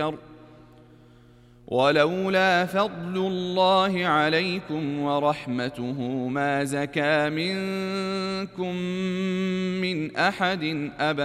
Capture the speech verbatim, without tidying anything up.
ولولا فضل الله عليكم ورحمته ما زكى منكم من أحد أبدا